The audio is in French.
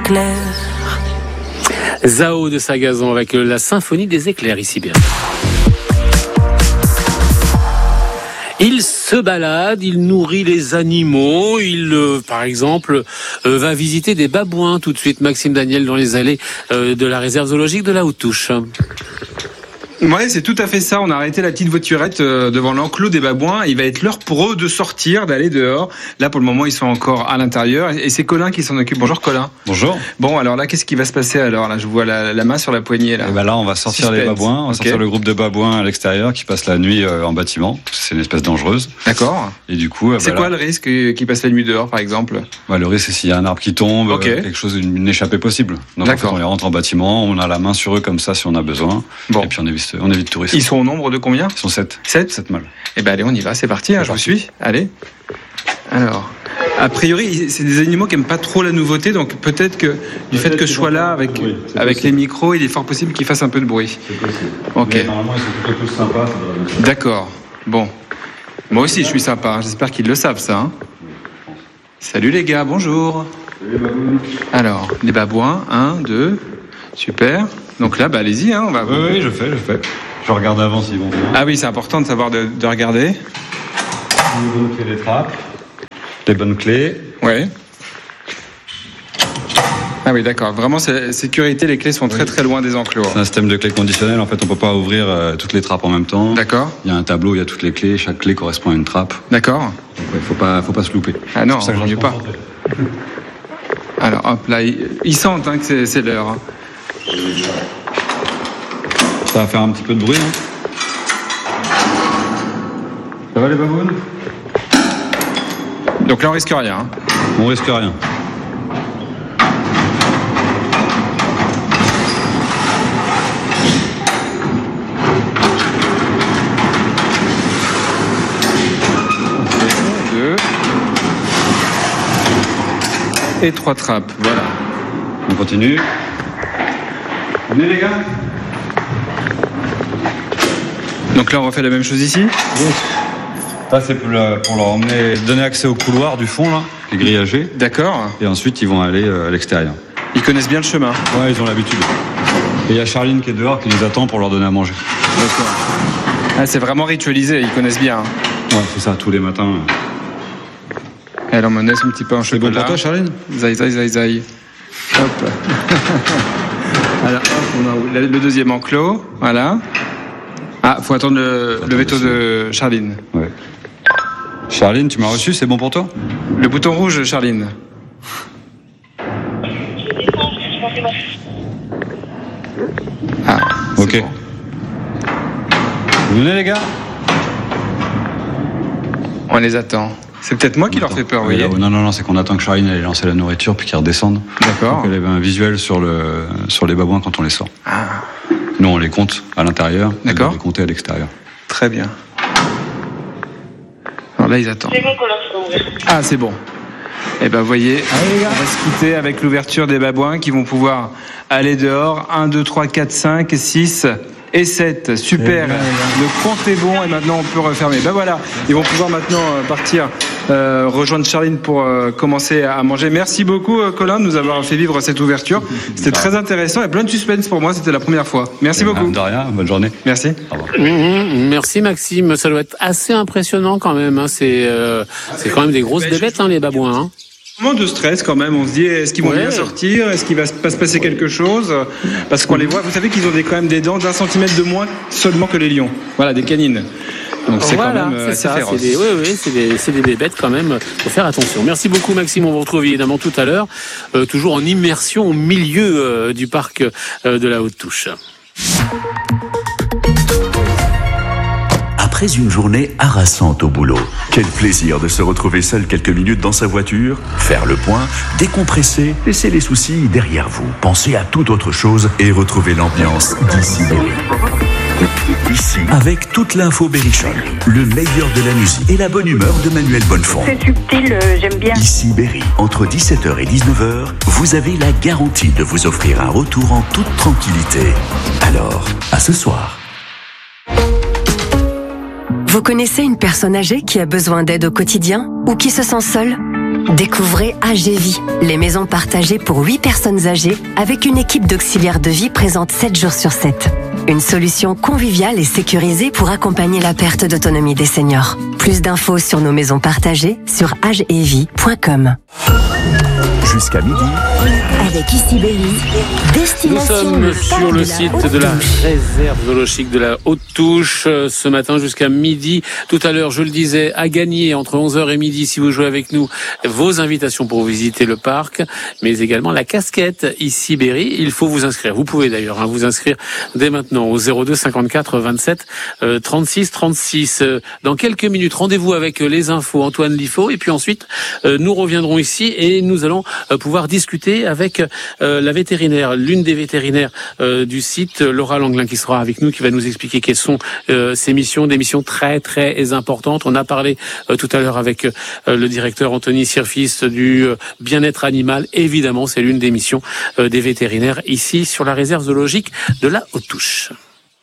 éclairs. Zao de Sagazan avec la symphonie des éclairs ici bien. Il se balade, il nourrit les animaux, par exemple, va visiter des babouins tout de suite, Maxime Daniel, dans les allées de la réserve zoologique de la Haute-Touche. Ouais, c'est tout à fait ça. On a arrêté la petite voiturette devant l'enclos des babouins. Il va être l'heure pour eux de sortir, d'aller dehors. Là, pour le moment, ils sont encore à l'intérieur. Et c'est Colin qui s'en occupe. Bonjour, Colin. Bonjour. Bon, alors là, qu'est-ce qui va se passer alors? Là, je vois la main sur la poignée. Là, et ben là on va sortir les babouins. On va sortir le groupe de babouins à l'extérieur qui passe la nuit en bâtiment. C'est une espèce dangereuse. D'accord. Et du coup, c'est quoi le risque qu'ils passent la nuit dehors, par exemple? Le risque, c'est s'il y a un arbre qui tombe, quelque chose, une échappée possible. Donc, en fait, on les rentre en bâtiment. On a la main sur eux comme ça si on a besoin. Bon. Et puis on évite tout risque. Ils sont au nombre de combien? Ils sont 7. 7 mâles. Eh ben allez, on y va, c'est parti, je vous suis. Allez. Alors, a priori, c'est des animaux qui n'aiment pas trop la nouveauté, donc peut-être que du fait que je sois là avec les micros, il est fort possible qu'ils fassent un peu de bruit. C'est possible. Ok. Mais normalement, ils sont plutôt tous sympas. D'accord. Bon. Moi aussi, je suis sympa. J'espère qu'ils le savent, ça. Hein. Salut les gars, bonjour. Salut les babouins. Alors, les babouins, 1, 2, super. Donc là, allez-y. Hein, on va... Oui, je fais. Je regarde avant s'ils vont bien. Ah oui, c'est important de savoir de regarder. Les bonnes clés des trappes. Les bonnes clés. Ouais. Ah oui, d'accord. Vraiment, sécurité, les clés sont très très loin des enclos. C'est un système de clés conditionnel. En fait, on peut pas ouvrir toutes les trappes en même temps. D'accord. Il y a un tableau, il y a toutes les clés. Chaque clé correspond à une trappe. D'accord. Donc, faut pas se louper. Ah non, ça ne mieux pas. Alors, hop, là, ils sentent que c'est l'heure. Hein. Ça va faire un petit peu de bruit. Hein. Ça va les babounes? Donc là, on risque rien. Hein. On risque rien. Et 3 trappes, voilà. On continue. Venez les gars. Donc là on refait la même chose ici. Ça c'est pour leur donner accès au couloir du fond là, qui est grillagé. D'accord. Et ensuite ils vont aller à l'extérieur. Ils connaissent bien le chemin. Ouais, ils ont l'habitude. Et il y a Charline qui est dehors qui les attend pour leur donner à manger. D'accord. Ah, c'est vraiment ritualisé, ils connaissent bien. Ouais, c'est ça, tous les matins. Et alors on me laisse un petit peu en chocolat. C'est bon pour toi, Charline? Zai. Hop. Alors, hop, on a le deuxième enclos. Voilà. Ah, faut attendre le veto de Charline. Ouais. Charline, tu m'as reçu, c'est bon pour toi? Le bouton rouge, Charline. Ah, ok. Bon. Venez les gars. On les attend. C'est peut-être moi qui leur fais peur, vous voyez. Non, c'est qu'on attend que Charline ait lancé la nourriture puis qu'ils redescendent. D'accord. Donc elle avait un visuel sur les babouins quand on les sort. Ah. Nous, on les compte à l'intérieur. D'accord. On les compter à l'extérieur. Très bien. Alors là, ils attendent. Ah, c'est bon. Eh ben, vous voyez, on va se quitter avec l'ouverture des babouins qui vont pouvoir aller dehors. 1, 2, 3, 4, 5, 6 et 7. Super. Le compte est bon et maintenant on peut refermer. Ben voilà, ils vont pouvoir maintenant partir rejoindre Charline pour commencer à manger. Merci beaucoup Colin de nous avoir fait vivre cette ouverture. C'était très intéressant et plein de suspense pour moi. C'était la première fois. Merci beaucoup. De rien, bonne journée. Merci. Au revoir. Merci Maxime, ça doit être assez impressionnant quand même. Hein. C'est quand même des grosses bébêtes les babouins. Hein. Moment de stress quand même, on se dit est-ce qu'ils vont bien sortir, est-ce qu'il va pas se passer quelque chose, parce qu'on les voit, vous savez qu'ils ont quand même des dents d'1 centimètre de moins seulement que les lions, voilà, des canines, donc c'est quand même assez féroce. C'est des bébêtes quand même, faut faire attention. Merci beaucoup Maxime, on vous retrouve évidemment tout à l'heure, toujours en immersion au milieu du parc de la Haute-Touche. Après une journée harassante au boulot, quel plaisir de se retrouver seul quelques minutes dans sa voiture, faire le point, décompresser, laisser les soucis derrière vous, penser à toute autre chose et retrouver l'ambiance d'Ici Berry. Ici, avec toute l'info Berrichon, le meilleur de la musique et la bonne humeur de Manuel Bonnefond. C'est subtil, j'aime bien. Ici Berry, entre 17h et 19h, vous avez la garantie de vous offrir un retour en toute tranquillité. Alors, à ce soir. Vous connaissez une personne âgée qui a besoin d'aide au quotidien ou qui se sent seule ? Découvrez AGVie, les maisons partagées pour 8 personnes âgées avec une équipe d'auxiliaires de vie présente 7 jours sur 7. Une solution conviviale et sécurisée pour accompagner la perte d'autonomie des seniors. Plus d'infos sur nos maisons partagées sur agevie.com. Jusqu'à midi. Avec Issy-Berry, destination. Nous sommes sur le site de la réserve zoologique de la Haute-Touche ce matin jusqu'à midi. Tout à l'heure, je le disais, à gagner entre 11h et midi si vous jouez avec nous vos invitations pour visiter le parc, mais également la casquette Issy-Berry. Il faut vous inscrire. Vous pouvez d'ailleurs vous inscrire dès maintenant au 02 54 27 36 36. Dans quelques minutes, rendez-vous avec les infos Antoine Liffaut et puis ensuite nous reviendrons ici et nous allons pouvoir discuter avec la vétérinaire, l'une des vétérinaires du site, Laura Langlin, qui sera avec nous, qui va nous expliquer quelles sont ces missions, des missions très très importantes. On a parlé tout à l'heure avec le directeur Anthony Sirfis du bien-être animal. Évidemment, c'est l'une des missions des vétérinaires ici sur la réserve zoologique de la Haute-Touche.